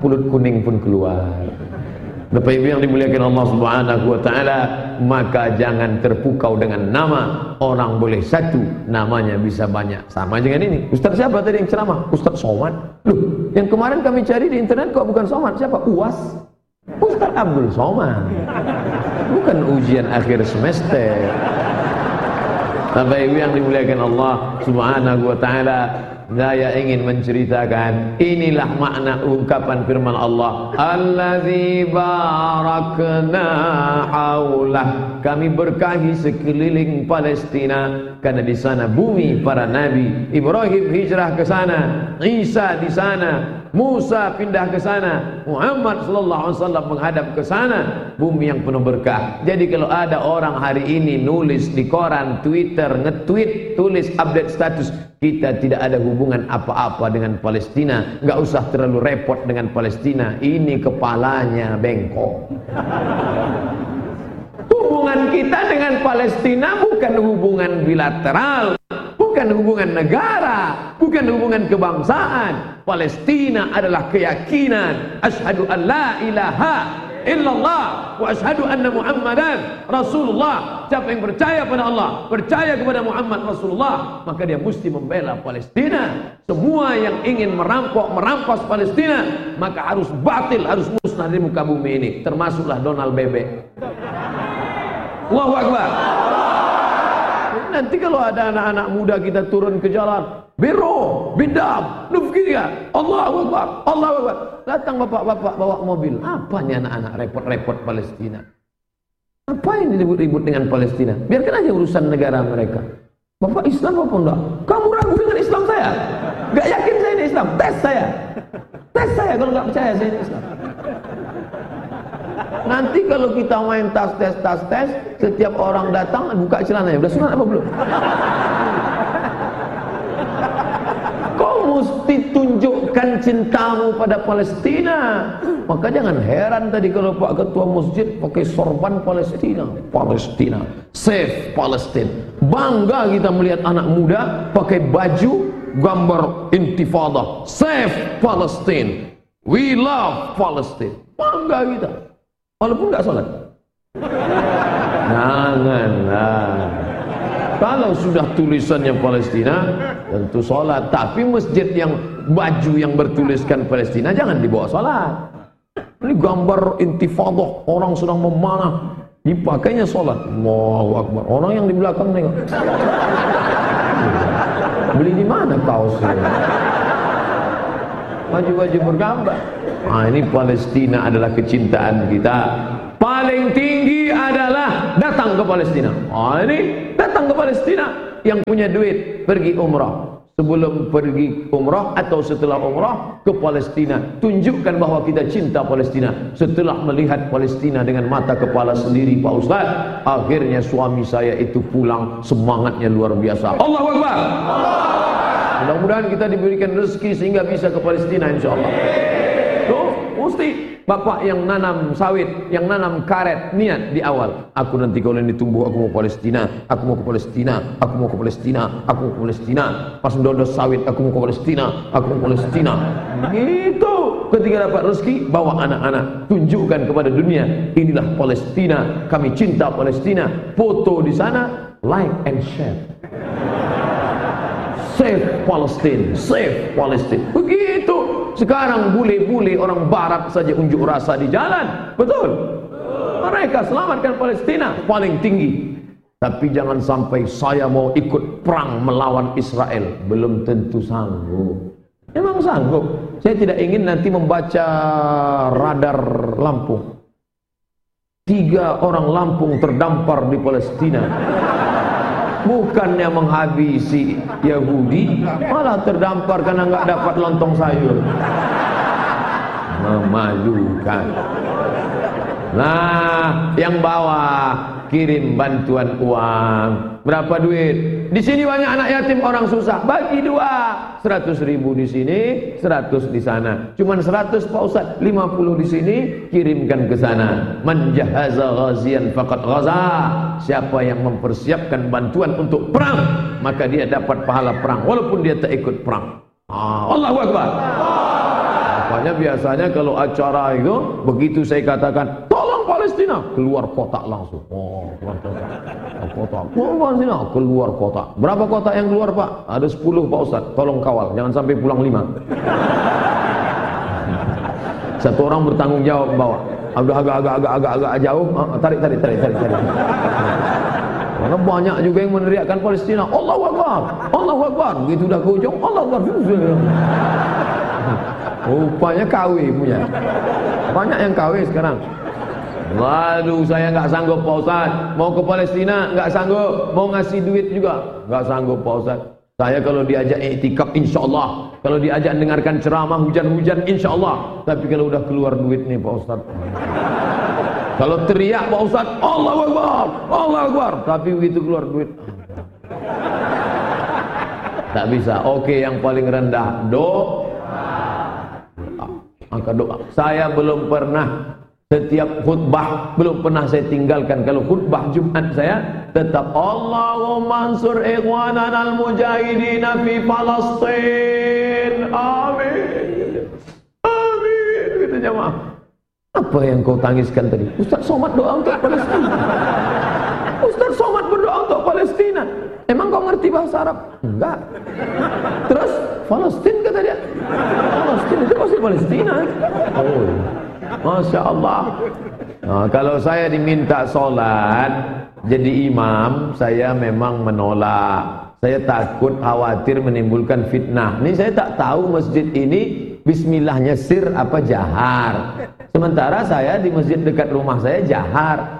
kulit kuning pun keluar. Bapak Ibu yang dimuliakan Allah Subhanahu wa taala, maka jangan terpukau dengan nama. Orang boleh satu, namanya bisa banyak. Sama dengan ini. Ustaz siapa tadi yang ceramah? Ustaz Somad. Loh, yang kemarin kami cari di internet kok bukan Somad. Siapa? UAS. Ustaz Abdul Somad. Bukan ujian akhir semester. Bapak Ibu yang dimuliakan Allah Subhanahu wa taala, saya ingin menceritakan inilah makna ungkapan firman Allah, Allazi barakna haulah. Kami berkahi sekeliling Palestina karena di sana bumi para nabi. Ibrahim hijrah ke sana, Isa di sana, Musa pindah ke sana, Muhammad sallallahu alaihi wasallam menghadap ke sana, bumi yang penuh berkah. Jadi kalau ada orang hari ini nulis di koran, Twitter, nge-tweet, tulis update status, kita tidak ada hubungan apa-apa dengan Palestina, nggak usah terlalu repot dengan Palestina, ini kepalanya bengkok. Hubungan kita dengan Palestina bukan hubungan bilateral, bukan hubungan negara, bukan hubungan kebangsaan. Palestina adalah keyakinan, asyhadu an la ilaha illallah wa asyhadu anna Muhammadan Rasulullah. Siapa yang percaya pada Allah, percaya kepada Muhammad Rasulullah, maka dia mesti membela Palestina. Semua yang ingin merampas Palestina, maka harus batil, harus musnah di muka bumi ini, termasuklah Donald Bebek. Allahu Akbar. Nanti kalau ada anak-anak muda kita turun ke jalan, biro, bidam, nufkiyah, Allahu Akbar, Allahu Akbar. Datang bapak-bapak bawa mobil. Apanya anak-anak repot-repot Palestina? Apa yang ribut-ribut dengan Palestina? Biarkan aja urusan negara mereka. Bapak Islam apa enggak? Kamu ragu dengan Islam saya? Gak yakin saya ini Islam? Tes saya. Tes saya kalau gak percaya saya ini Islam. Nanti kalau kita main tas tes, setiap orang datang buka celananya, udah sunat apa belum? Kau mesti tunjukkan cintamu pada Palestina. Maka jangan heran tadi kalau Pak Ketua Masjid pakai sorban Palestina. Palestina, save Palestine. Bangga kita melihat anak muda pakai baju gambar intifadah, save Palestine, we love Palestine. Bangga kita. Walaupun nggak sholat. Janganlah. Kalau sudah tulisannya Palestina, tentu sholat. Tapi masjid yang baju yang bertuliskan Palestina jangan dibawa sholat. Ini gambar intifadah, orang sedang memanah, dipakainya sholat. Allahu Akbar. Orang yang di belakang nengok. Beli di mana kaosnya? Baju-baju bergambar. Nah, ini Palestina adalah kecintaan kita. Paling tinggi adalah datang ke Palestina. Ah, ini datang ke Palestina. Yang punya duit pergi umrah. Sebelum pergi umrah atau setelah umrah ke Palestina, tunjukkan bahwa kita cinta Palestina. Setelah melihat Palestina dengan mata kepala sendiri, Pak Ustaz, akhirnya suami saya itu pulang, semangatnya luar biasa. Allahu Akbar. Mudah-mudahan kita diberikan rezeki sehingga bisa ke Palestina insyaallah. Tuh, mesti bapak yang nanam sawit, yang nanam karet, niat di awal. Aku nanti kalau ini tumbuh, aku mau Palestina, aku mau ke Palestina, aku mau ke Palestina, aku mau ke Palestina. Pas ndodos sawit, aku mau ke Palestina, aku mau ke Palestina. Gitu. Ketika dapat rezeki, bawa anak-anak, tunjukkan kepada dunia, inilah Palestina, kami cinta Palestina. Foto di sana, like and share. Save Palestine, save Palestine. Begitu. Sekarang bule-bule orang barat saja unjuk rasa di jalan. Betul? Mereka selamatkan Palestina paling tinggi. Tapi jangan sampai saya mau ikut perang melawan Israel. Belum tentu sanggup. Memang sanggup. Saya tidak ingin nanti membaca radar Lampung. 3 orang Lampung terdampar di Palestina. Bukannya menghabisi Yahudi, malah terdampar karena nggak dapat lontong sayur. Memalukan. Nah, yang bawah kirim bantuan uang. Berapa duit? Di sini banyak anak yatim, orang susah. Bagi 2. 100.000 di sini, 100 di sana. Cuman 100 Pak Ustaz, 50 di sini, kirimkan ke sana. Man jahaza ghazian faqad ghaza. Siapa yang mempersiapkan bantuan untuk perang, maka dia dapat pahala perang walaupun dia tak ikut perang. Allahu Akbar. Makanya biasanya kalau acara itu, begitu saya katakan, tolong Palestina, keluar kotak langsung. Oh, keluar kotak. Kotak. Tolong Palestina, keluar kotak. Berapa kotak yang keluar, Pak? Ada 10, Pak Ustaz. Tolong kawal, jangan sampai pulang 5. Satu orang bertanggung jawab bawa. Agak jauh, tarik. Karena banyak juga yang meneriakkan Palestina, Allahu Akbar, Allahu Akbar. Begitu udah ke ujung, Allahu Akbar. Rupanya KW punya. Banyak yang KW sekarang. Waduh, saya nggak sanggup Pak Ustaz. Mau ke Palestina nggak sanggup. Mau ngasih duit juga nggak sanggup Pak Ustaz. Saya kalau diajak iktikaf insya Allah. Kalau diajak dengarkan ceramah hujan-hujan insya Allah. Tapi kalau udah keluar duit nih Pak Ustaz. Kalau teriak Pak Ustaz, Allahu Akbar, Allahu Akbar. Tapi begitu keluar duit, tak bisa. Oke, yang paling rendah doa. Angka doa. Saya belum pernah setiap khutbah belum pernah saya tinggalkan. Kalau khutbah Jumat saya tetap Allahumma ansur ikhwanana al-mujahidina fi Palestin. Amin. Amin. Gitu jemaah. Apa yang kau tangiskan tadi? Ustaz Somad doa untuk Palestina. Ustaz Somad berdoa untuk Palestina. Emang kau ngerti bahasa Arab? Enggak. Terus Palestin kata dia. Palestin itu pasti Palestina. Oh, Masya Allah. Nah, kalau saya diminta sholat jadi imam, saya memang menolak. Saya takut khawatir menimbulkan fitnah. Ini saya tak tahu masjid ini bismillahnya sir apa jahar. Sementara saya di masjid dekat rumah saya jahar.